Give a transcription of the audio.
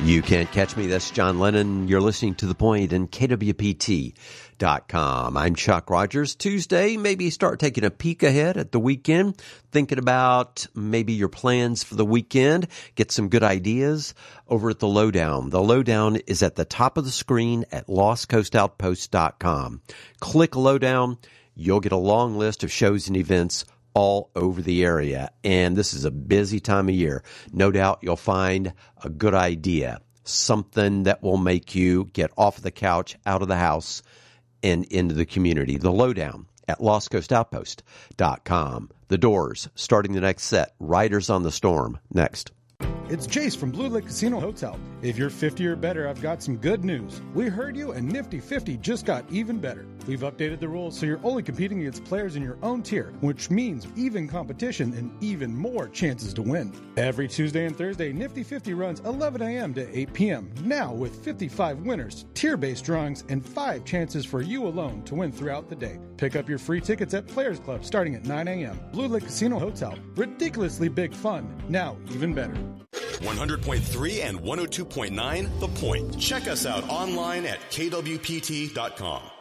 You can't catch me. That's John Lennon. You're listening to The Point and KWPT.com. I'm Chuck Rogers. Tuesday, maybe start taking a peek ahead at the weekend, thinking about maybe your plans for the weekend. Get some good ideas over at The Lowdown. The Lowdown is at the top of the screen at lostcoastoutpost.com. Click Lowdown. You'll get a long list of shows and events all over the area. And this is a busy time of year. No doubt you'll find a good idea, something that will make you get off the couch, out of the house, and into the community. The Lowdown at lostcoastoutpost.com. The Doors, starting the next set. Riders on the Storm, next. It's Jace from Blue Lake Casino Hotel. If you're 50 or better, I've got some good news. We heard you, and Nifty 50 just got even better. We've updated the rules so you're only competing against players in your own tier, which means even competition and even more chances to win. Every Tuesday and Thursday, Nifty 50 runs 11 a.m. to 8 p.m. Now with 55 winners, tier-based drawings, and 5 chances for you alone to win throughout the day. Pick up your free tickets at Players Club starting at 9 a.m. Blue Lake Casino Hotel. Ridiculously big fun. Now even better. 100.3 and 102.9 The Point. Check us out online at kwpt.com.